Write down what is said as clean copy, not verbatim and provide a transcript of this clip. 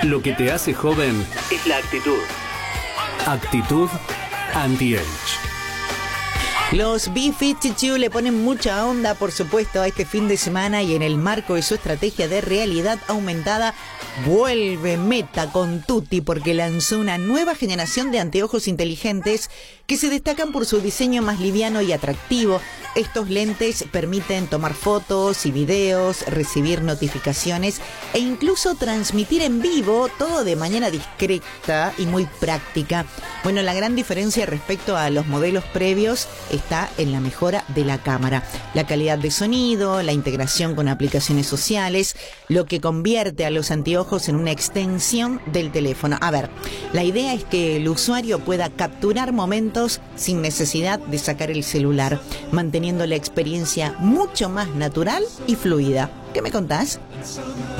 Lo que te hace joven es la actitud. Actitud Anti-Age. Los B-52 le ponen mucha onda, por supuesto, a este fin de semana y en el marco de su estrategia de realidad aumentada, vuelve Meta con tutti porque lanzó una nueva generación de anteojos inteligentes que se destacan por su diseño más liviano y atractivo. Estos lentes permiten tomar fotos y videos, recibir notificaciones e incluso transmitir en vivo, todo de manera discreta y muy práctica. Bueno, la gran diferencia respecto a los modelos previos está en la mejora de la cámara, la calidad de sonido, la integración con aplicaciones sociales, lo que convierte a los anteojos en una extensión del teléfono. A ver, la idea es que el usuario pueda capturar momentos sin necesidad de sacar el celular, manteniendo la experiencia mucho más natural y fluida. ¿Qué me contás?